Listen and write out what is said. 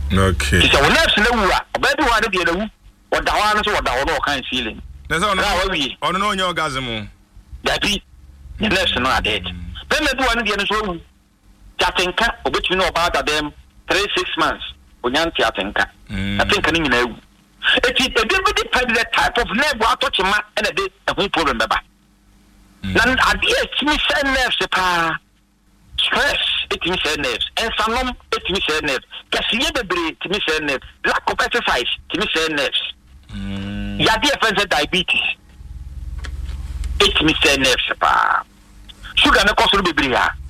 Okay. Ti se wo nerves na wu a obedu wa de na wu oda wa no so oda wo no kan feeling. Na so ono no onye orgasm. Dabi. The nerves no are dead. Then me do one de no so wu. Jatenka obetumi no about them 3-6 months. Onyanti atenka. Atenka ni nyina wu. Eti e depend the type of nerve wa touch ma and a dey a problem baba. Na ade etimi say nerves pa. Stress etimi say nerves. Ensanom etimi say nerves. Kasiye bebre etimi say nerves. Lack of exercise etimi say nerves. Yade offense diabetes etimi say nerves pa. Sugar na cause bebre ha.